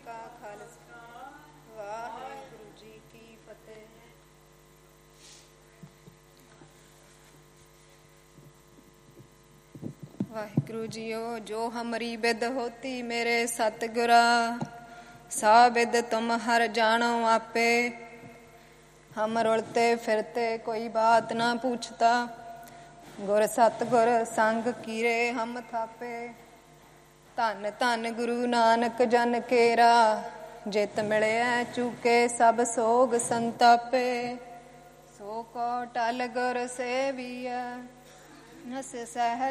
ਕਾ ਖਾਲਸਾ, ਵਾਹਿਗੁਰੂ ਜੀ ਕੀ ਫਤਿਹ। ਵਾਹਿਗੁਰੂ ਜੀਓ, ਜੋ ਹਮਰੀ ਬਿਦ ਹੋਤੀ ਮੇਰੇ ਸਤਿਗੁਰਾ, ਸਾ ਬਿਦ ਤੁਮ ਹਰ ਜਾਣੋ ਆਪੇ। ਹਮ ਰੁਲਤੇ ਫਿਰਤੇ ਕੋਈ ਬਾਤ ਨਾ ਪੁੱਛਤਾ, ਗੁਰ ਸਤਿਗੁਰ ਸੰਗ ਕੀਰੇ ਹਮ ਥਾਪੇ। ਧੰਨ ਧੰਨ ਗੁਰੂ ਨਾਨਕ ਜਨ ਕੇਰਾ, ਜਿਤ ਮਿਲਿਆ ਚੁਕੇ ਸਭ ਸੋਗ ਸੰਤਾਪੇ। ਸੋ ਕੋ ਟਲ ਗੁਰ ਸੇਵੀਐ, ਨਸ ਸਹਿ